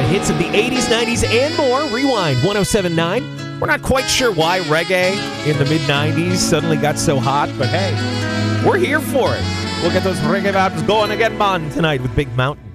hits of the 80s, 90s, and more. Rewind 107.9. We're not quite sure why reggae in the mid-90s suddenly got so hot, but hey, we're here for it. We'll get those reggae vibes going again, man, tonight with Big Mountain.